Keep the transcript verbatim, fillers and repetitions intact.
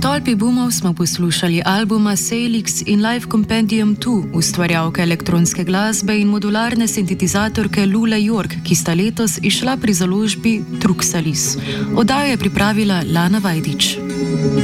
Tolpi boomov smo poslušali albuma Salix in Live Compendium dva, ustvarjalke elektronske glasbe in modularne sintetizatorke Lula York, ki sta letos izšla pri založbi Truxalis. Oddajo je pripravila Lana Vajdič.